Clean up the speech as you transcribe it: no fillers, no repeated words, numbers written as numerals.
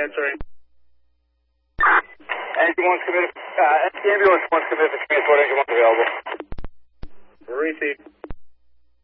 answering. Ambulance committed. Ambulance 1's committed for transport. Engine 1's available. Received.